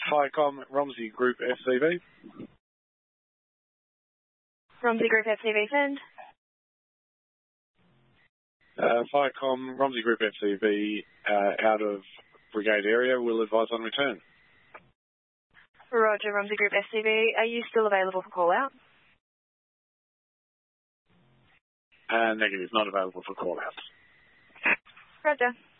FICOM, Romsey Group FCV. Romsey Group FCV, send. FICOM, Romsey Group FCV, out of Brigade area, will advise on return. Roger, Romsey Group FCV. Are you still available for call out? Negative, not available for call out. Roger.